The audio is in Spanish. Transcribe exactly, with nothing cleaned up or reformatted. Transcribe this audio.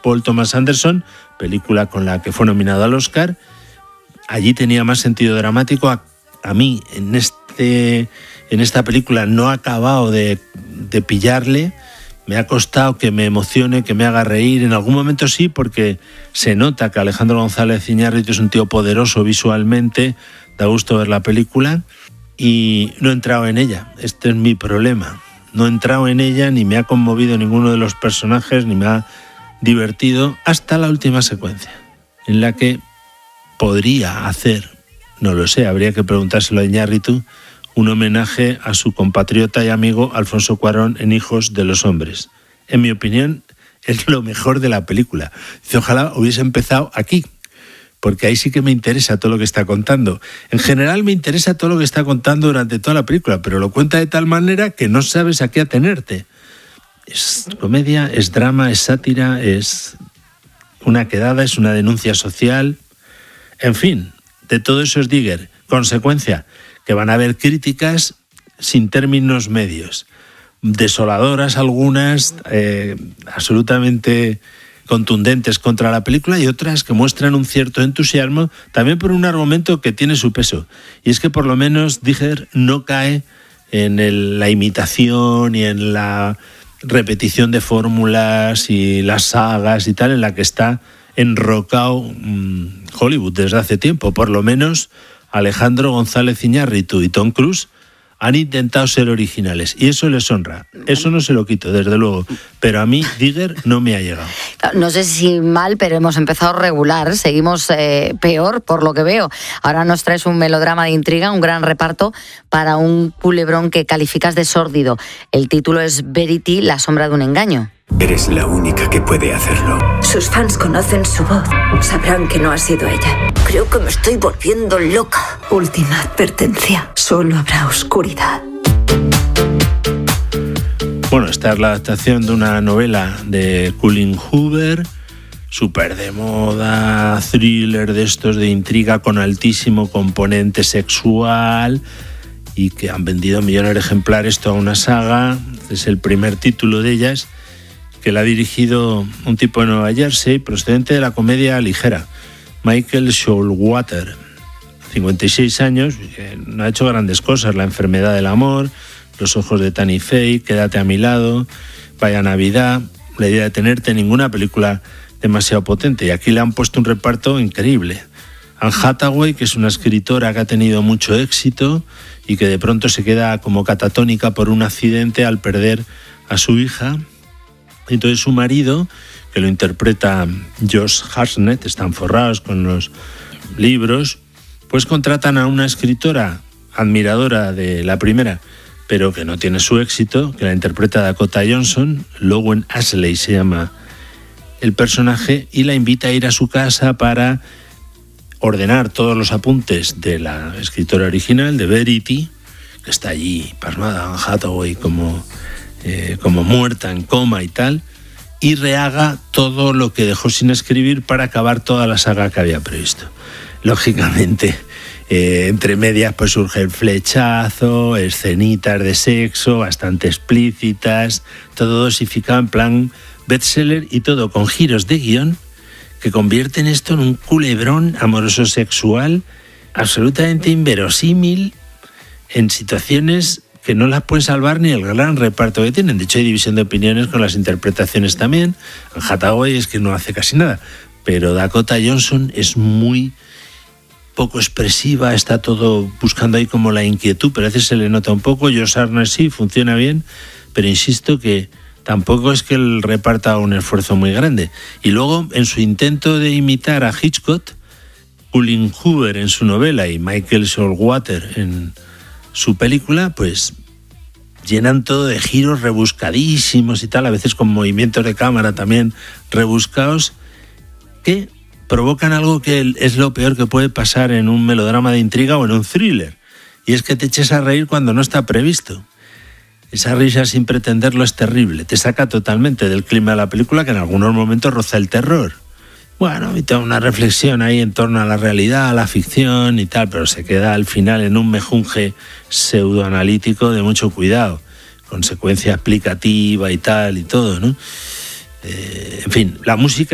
Paul Thomas Anderson, película con la que fue nominado al Oscar. Allí tenía más sentido dramático. A, a mí, en, este, en esta película, no he acabado de, de pillarle. Me ha costado que me emocione, que me haga reír. En algún momento sí, porque se nota que Alejandro González Iñárritu es un tío poderoso visualmente. Da gusto ver la película. Y no he entrado en ella. Este es mi problema. No he entrado en ella, ni me ha conmovido ninguno de los personajes, ni me ha divertido, hasta la última secuencia, en la que podría hacer, no lo sé, habría que preguntárselo a Iñárritu, un homenaje a su compatriota y amigo Alfonso Cuarón en Hijos de los Hombres. En mi opinión, es lo mejor de la película. Dice, ojalá hubiese empezado aquí, porque ahí sí que me interesa todo lo que está contando. En general me interesa todo lo que está contando durante toda la película, pero lo cuenta de tal manera que no sabes a qué atenerte. Es comedia, es drama, es sátira, es una quedada, es una denuncia social. En fin, de todo eso es Digger. Consecuencia, que van a haber críticas sin términos medios. Desoladoras algunas, eh, absolutamente contundentes contra la película, y otras que muestran un cierto entusiasmo, también por un argumento que tiene su peso. Y es que por lo menos Digger no cae en el, la imitación y en la repetición de fórmulas y las sagas y tal, en la que está enrocado mmm, Hollywood desde hace tiempo. Por lo menos Alejandro González Iñárritu y Tom Cruise han intentado ser originales, y eso les honra. Eso no se lo quito, desde luego. Pero a mí, Digger no me ha llegado. No sé si mal, pero hemos empezado regular. Seguimos eh, peor, por lo que veo. Ahora nos traes un melodrama de intriga, un gran reparto para un culebrón que calificas de sórdido. El título es Verity, la sombra de un engaño. Eres la única que puede hacerlo. Sus fans conocen su voz. Sabrán que no ha sido ella. Creo que me estoy volviendo loca. Última advertencia. Solo habrá oscuridad. Bueno, esta es la adaptación de una novela de Colleen Hoover, súper de moda, thriller de estos de intriga con altísimo componente sexual, y que han vendido millones de ejemplares, toda una saga. Es el primer título de ellas, que la ha dirigido un tipo de Nueva Jersey, procedente de la comedia ligera, Michael Showalter, cincuenta y seis años, que no ha hecho grandes cosas: La enfermedad del amor, Los ojos de Tammy Faye, Quédate a mi lado, Vaya Navidad, La idea de tenerte, ninguna película demasiado potente. Y aquí le han puesto un reparto increíble. Anne Hathaway, que es una escritora que ha tenido mucho éxito y que de pronto se queda como catatónica por un accidente al perder a su hija. Entonces su marido, que lo interpreta Josh Hartnett, están forrados con los libros, pues contratan a una escritora admiradora de la primera, pero que no tiene su éxito, que la interpreta Dakota Johnson. Lowen Ashley se llama el personaje, y la invita a ir a su casa para ordenar todos los apuntes de la escritora original, de Verity, que está allí pasmada, Anne Hathaway, como... Eh, como muerta, en coma y tal, y rehaga todo lo que dejó sin escribir para acabar toda la saga que había previsto. Lógicamente, eh, entre medias pues surge el flechazo, escenitas de sexo bastante explícitas, todo dosificado en plan bestseller, y todo con giros de guión que convierten esto en un culebrón amoroso sexual absolutamente inverosímil, en situaciones que no las puede salvar ni el gran reparto que tienen. De hecho, hay división de opiniones con las interpretaciones también. Anne Hathaway es que no hace casi nada, pero Dakota Johnson es muy poco expresiva, está todo buscando ahí como la inquietud, pero a veces se le nota un poco. Josh Hartnett sí, funciona bien, pero insisto que tampoco es que el reparto haga un esfuerzo muy grande. Y luego, en su intento de imitar a Hitchcock, Colleen Hoover en su novela y Michael Showalter en su película, pues llenan todo de giros rebuscadísimos y tal, a veces con movimientos de cámara también rebuscados, que provocan algo que es lo peor que puede pasar en un melodrama de intriga o en un thriller, y es que te eches a reír cuando no está previsto. Esa risa sin pretenderlo es terrible, te saca totalmente del clima de la película, que en algunos momentos roza el terror. Bueno, y toda una reflexión ahí en torno a la realidad, a la ficción y tal, pero se queda al final en un mejunje pseudoanalítico de mucho cuidado, con secuencia explicativa y tal y todo, ¿no? Eh, en fin, la música